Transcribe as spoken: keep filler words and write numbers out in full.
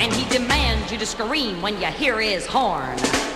and he demands you to scream when you hear his horn.